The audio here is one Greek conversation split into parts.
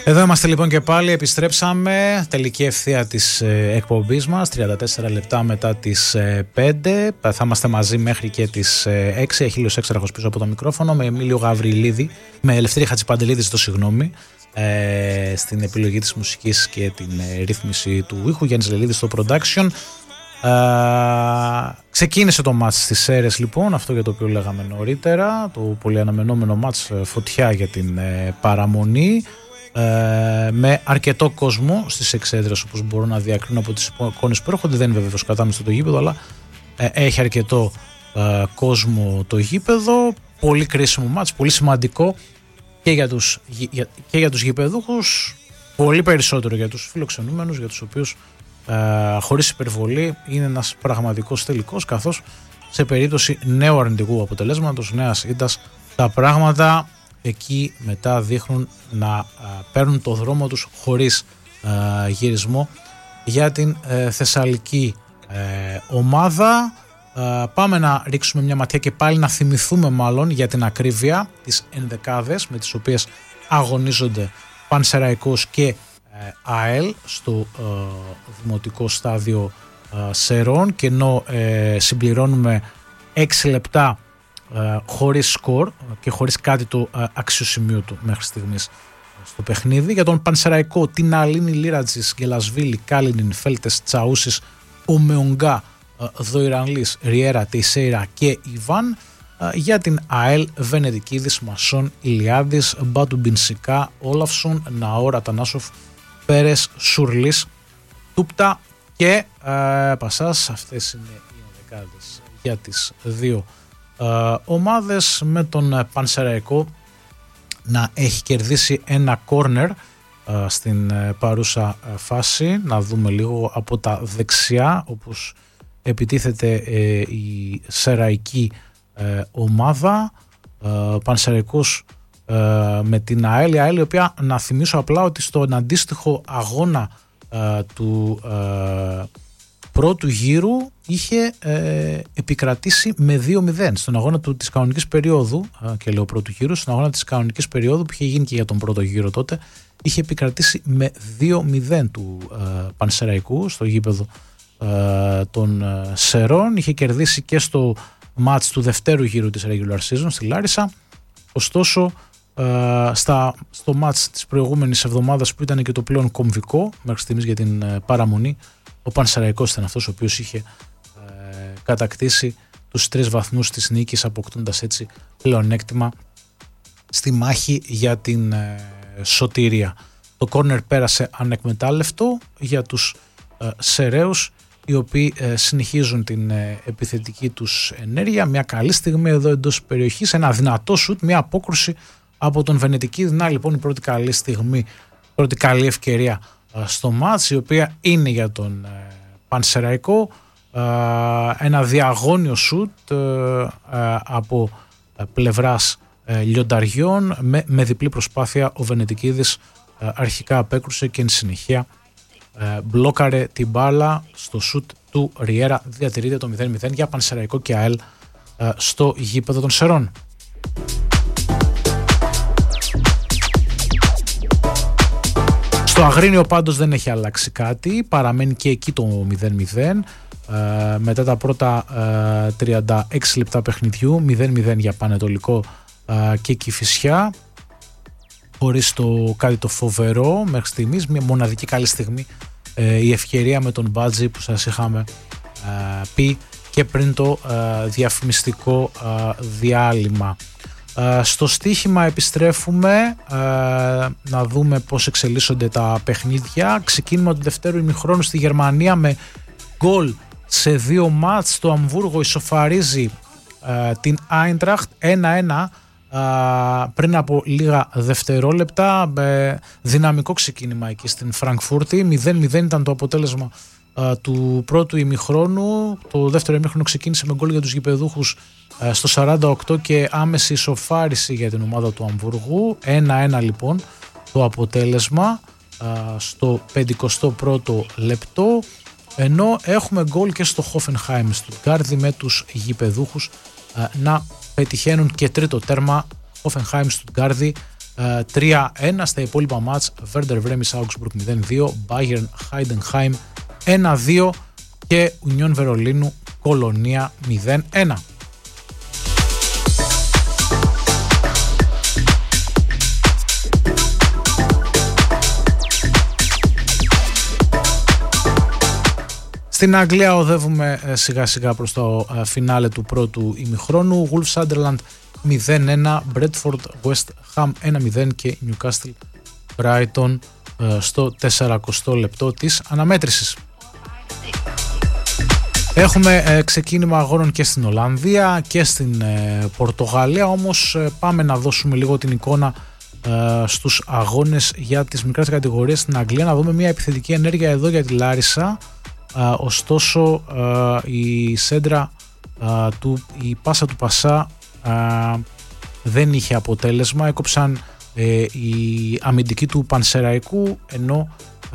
Εδώ είμαστε λοιπόν και πάλι, επιστρέψαμε, τελική ευθεία της εκπομπής μας, 34 λεπτά μετά τις 5, θα είμαστε μαζί μέχρι και τις 6, Αχίλλειος Έξαρχος πίσω από το μικρόφωνο, με Εμίλιο Γαβριλίδη, με Ελευθερία Χατζηπαντελίδη στην επιλογή της μουσικής και την ρύθμιση του ήχου, Γιάννης Λελίδης στο production. Ξεκίνησε το μάτς στις Σέρρες λοιπόν, αυτό για το οποίο λέγαμε νωρίτερα, το πολύ αναμενόμενο μάτς, φωτιά για την παραμονή, με αρκετό κόσμο στις εξέδρες, όπως μπορώ να διακρίνω από τις εικόνες που έρχονται. Δεν είναι βέβαιος κατάμεστο το γήπεδο, αλλά έχει αρκετό κόσμο το γήπεδο. Πολύ κρίσιμο μάτς, πολύ σημαντικό και για τους γηπεδούχους, πολύ περισσότερο για τους φιλοξενούμενους, για τους οποίους χωρίς υπερβολή είναι ένας πραγματικός τελικός, καθώς σε περίπτωση νέου αρνητικού αποτελέσματος, νέας ήττας, τα πράγματα εκεί μετά δείχνουν να παίρνουν το δρόμο τους χωρίς γυρισμό για την θεσσαλική ομάδα. Πάμε να ρίξουμε μια ματιά και πάλι να θυμηθούμε μάλλον για την ακρίβεια τις ενδεκάδες με τις οποίες αγωνίζονται Πανσεραϊκός και ΑΕΛ στο δημοτικό στάδιο Σερών, και ενώ συμπληρώνουμε 6 λεπτά χωρίς σκορ και χωρίς κάτι το αξιοσημείωτο μέχρι στιγμής στο παιχνίδι. Για τον Πανσεραϊκό, την Αλίνη, Λίρατζης, Γκελασβίλη, Κάλινιν, Φέλτες, Τσαούσης, Ομεονγκά, Δοϊρανλής, Ριέρα, Τεϊσέιρα και Ιβάν. Για την ΑΕΛ, Βενεδικίδης, Μασόν, Ηλιάδης, Μπάτου Μπινσικά, Όλαφσον, Ναόρα, Τανάσοφ, Πέρες, Σουρλής, Τούπτα και Πασάς. Αυτές είναι οι ενδεκάδες για τις δύο ομάδες, με τον Πανσεραϊκό να έχει κερδίσει ένα κόρνερ στην παρούσα φάση. Να δούμε λίγο από τα δεξιά, όπως επιτίθεται η σεραϊκή ομάδα. Πανσεραϊκός με την ΑΕΛ, η ΑΕΛ η οποία, να θυμίσω απλά ότι στον αντίστοιχο αγώνα του πρώτου γύρου είχε επικρατήσει με 2-0 στον αγώνα της κανονικής περίοδου, και λέω πρώτου γύρου, στον αγώνα της κανονικής περίοδου που είχε γίνει και για τον πρώτο γύρο τότε, είχε επικρατήσει με 2-0 του Πανσεραϊκού στο γήπεδο των Σερών. Είχε κερδίσει και στο μάτς του δευτέρου γύρου της regular season στη Λάρισα. Ωστόσο στο μάτς της προηγούμενης εβδομάδας, που ήταν και το πλέον κομβικό μέχρι στιγμής για την παραμονή, ο Πανσεραϊκός ήταν αυτός ο οποίος είχε κατακτήσει τους 3 βαθμούς της νίκης, αποκτώντας έτσι πλεονέκτημα στη μάχη για την σωτηρία. Το κόρνερ πέρασε ανεκμετάλλευτο για τους Σεραίους, οι οποίοι συνεχίζουν την επιθετική τους ενέργεια. Μια καλή στιγμή εδώ εντός περιοχής, ένα δυνατό σουτ, μια απόκρουση από τον Βενετικίδη. Να λοιπόν η πρώτη καλή στιγμή, πρώτη καλή ευκαιρία στο μάτς, η οποία είναι για τον Πανσεραϊκό. Ένα διαγώνιο σουτ από πλευράς λιονταριών, με διπλή προσπάθεια ο Βενετικίδης αρχικά απέκρουσε και εν συνεχεία μπλόκαρε την μπάλα στο σουτ του Ριέρα. Διατηρείται το 0-0 για Πανσεραϊκό και ΑΕΛ στο γήπεδο των Σερών. Στο Αγρίνιο πάντως δεν έχει αλλάξει κάτι, παραμένει και εκεί το 0-0 μετά τα πρώτα 36 λεπτά παιχνιδιού, 0-0 για Πανετολικό και Κηφισιά, χωρίς κάτι το φοβερό μέχρι στιγμής. Μια μοναδική καλή στιγμή, η ευκαιρία με τον Μπάτζη που σας είχαμε πει και πριν το διαφημιστικό διάλειμμα. Στο στοίχημα επιστρέφουμε να δούμε πώς εξελίσσονται τα παιχνίδια. Ξεκίνημα του δευτέρου ημιχρόνου στη Γερμανία με γκολ σε 2 μάτς. Το Αμβούργο ισοφαρίζει την Άιντραχτ 1-1 πριν από λίγα δευτερόλεπτα. Δυναμικό ξεκίνημα εκεί στην Φραγκφούρτη. 0-0 ήταν το αποτέλεσμα του πρώτου ημιχρόνου. Το δεύτερο ημιχρόνο ξεκίνησε με γκολ για τους γηπεδούχους στο 48 και άμεση ισοφάριση για την ομάδα του Αμβούργου. 1-1 λοιπόν το αποτέλεσμα στο 51ο λεπτό, ενώ έχουμε γκολ και στο Hoffenheim Στουτγκάρδη, με τους γηπεδούχους να πετυχαίνουν και τρίτο τέρμα. Hoffenheim Στουτγκάρδη 3-1. Στα υπόλοιπα μάτς Werder Bremen Augsburg 0-2, Bayern Heidenheim 1-2 και Union Βερολίνου Κολονία 0-1. Στην Αγγλία οδεύουμε σιγά σιγά προς το φινάλε του πρώτου ημιχρόνου. Wolves Sunderland 0-1, Bradford West Ham 1-0 και Newcastle Brighton στο 40 λεπτό της αναμέτρησης. Έχουμε ξεκίνημα αγώνων και στην Ολλανδία και στην Πορτογαλία, όμως πάμε να δώσουμε λίγο την εικόνα στους αγώνες για τις μικρές κατηγορίες στην Αγγλία, να δούμε μια επιθετική ενέργεια εδώ για τη Λάρισα. Ωστόσο η σέντρα η πάσα του Πασά δεν είχε αποτέλεσμα, έκοψαν οι αμυντικοί του Πανσεραϊκού, ενώ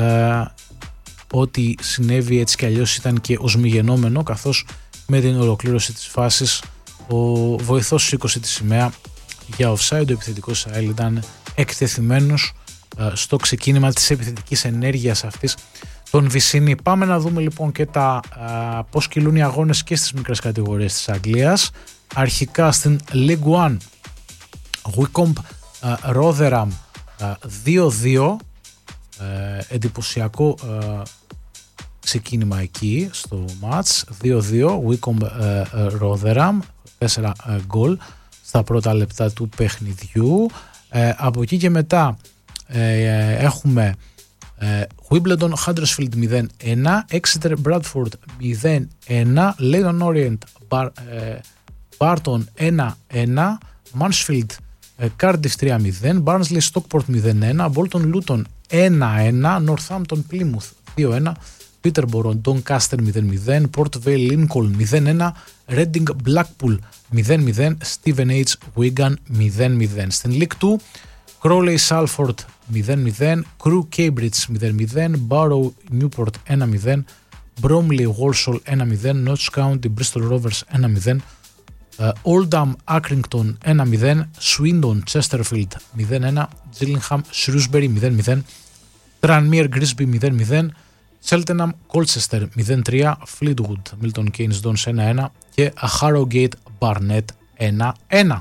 ό,τι συνέβη έτσι κι αλλιώς ήταν και οσμιγενόμενο, καθώς με την ολοκλήρωση της φάσης ο βοηθός σήκωσε τη σημαία για offside. Ο επιθετικός ΑΕΛ ήταν εκτεθειμένος στο ξεκίνημα της επιθετικής ενέργειας αυτής τον Βυσσίνη. Πάμε να δούμε λοιπόν και πώς κυλούν οι αγώνες και στις μικρές κατηγορίες της Αγγλίας. Αρχικά στην League One, Wycombe Rotherham 2-2, εντυπωσιακό ξεκίνημα εκεί στο match, 2-2, Wycombe Rotherham, 4 γκολ στα πρώτα λεπτά του παιχνιδιού. Από εκεί και μετά έχουμε Wimbledon Huddersfield 0-1, Exeter Bradford 0-1, Leyton Orient Barton 1-1, Mansfield Cardiff 3-0, Barnsley Stockport 0-1, Bolton Luton 1-1, Northampton Plymouth 2-1, Peterborough Doncaster 0-0, Port Vale Lincoln 0-1, Reading Blackpool 0-0, Steven H. Wigan 0-0. Στην League 2, Crawley Salford 0-0, Crewe Cambridge 0-0, Barrow Newport 1-0, Bromley Walsall 1-0, Notts County Bristol Rovers 1-0, Oldham Accrington 1-0, Swindon Chesterfield 0-1, Gillingham Shrewsbury 0-0, Tranmere Grimsby 0-0, Cheltenham Colchester 0-3, Fleetwood Milton Keynes Dons 1-1 και Harrogate Barnet 1-1.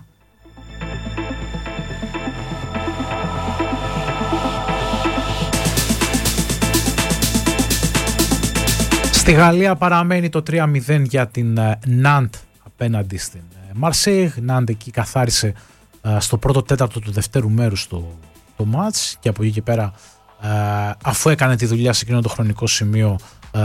Στη Γαλλία παραμένει το 3-0 για την Ναντ απέναντι στην Μαρσέιγ. Ναντ εκεί καθάρισε στο πρώτο τέταρτο του δευτέρου μέρους το μάτς και από εκεί και πέρα, αφού έκανε τη δουλειά σε εκείνο το χρονικό σημείο,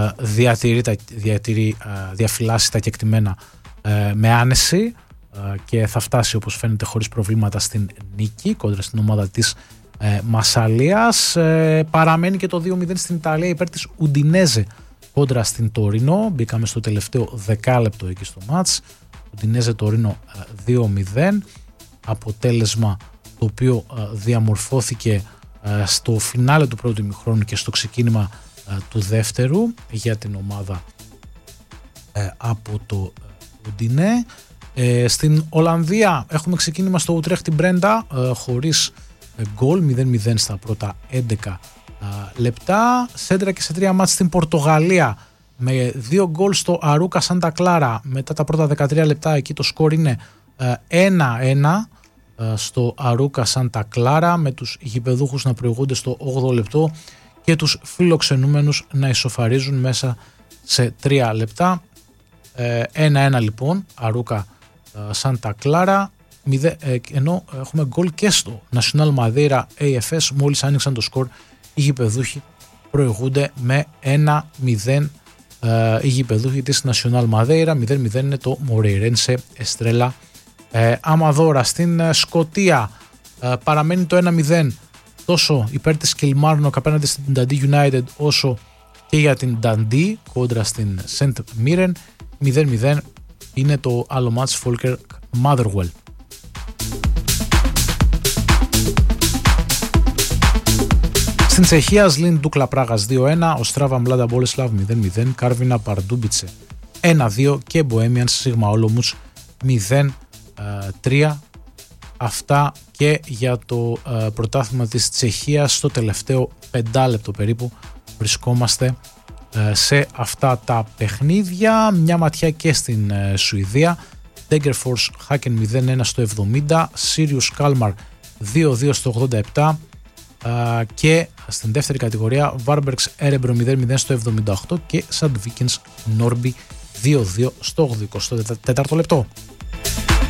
διαφυλάσσει τα κεκτημένα με άνεση και θα φτάσει, όπως φαίνεται, χωρίς προβλήματα στην νίκη κόντρα στην ομάδα της Μασσαλίας. Παραμένει και το 2-0 στην Ιταλία υπέρ της Ουντινέζε κόντρα στην Τωρίνο. Μπήκαμε στο τελευταίο δεκάλεπτο εκεί στο μάτς. Ουντινέζε Τωρίνο 2-0, αποτέλεσμα το οποίο διαμορφώθηκε στο φινάλε του πρώτου ημιχρόνου και στο ξεκίνημα του δεύτερου για την ομάδα από το Ουντινέ. Στην Ολλανδία έχουμε ξεκίνημα στο Ουτρέχτη Μπρέντα χωρίς γκολ, 0-0 στα πρώτα 11 λεπτά. Σέντρα και σε 3 μάτς στην Πορτογαλία με 2 γκολ στο Αρούκα Σάντα Κλάρα. Μετά τα πρώτα 13 λεπτά εκεί το σκορ είναι 1-1 στο Αρούκα Σάντα Κλάρα, με τους γηπεδούχους να προηγούνται στο 8ο λεπτό και τους φιλοξενούμενους να ισοφαρίζουν μέσα σε 3 λεπτά. 1-1 λοιπόν Αρούκα Σάντα Κλάρα, ενώ έχουμε γκολ και στο National Madeira AFS. Μόλις άνοιξαν το σκορ οι γηπεδούχοι προηγούνται με 1-0. Οι γηπεδούχοι της National Madeira, 0-0 είναι το Moreirense Estrela Αμαδόρα. Στην Σκωτία παραμένει το 1-0 τόσο υπέρ της Kilmarnock απέναντι στην Dundee United, όσο και για την Dundee κόντρα στην St. Mirren. 0-0 είναι το άλλο μάτς Falkirk Motherwell. Στην Τσεχία, Σλίν Ντούκλα Πράγας 2-1, Οστράβα Μλάντα Μπόλεσλαβ 0-0, Κάρβινα Παρντούμπιτσε 1-2 και Μποέμιαν Σίγμα Όλομουτς 0-3. αυτά και για το πρωτάθλημα της Τσεχίας. Στο τελευταίο 5 λεπτό περίπου βρισκόμαστε σε αυτά τα παιχνίδια. Μια ματιά και στην Σουηδία. Degerfors Haken 0-1 στο 70, Sirius Kalmar 2-2 στο 87 και στην δεύτερη κατηγορία Varbergs Erebro 0-0 στο 78 και Sandvikens Norrby 2-2 στο 84ο λεπτό.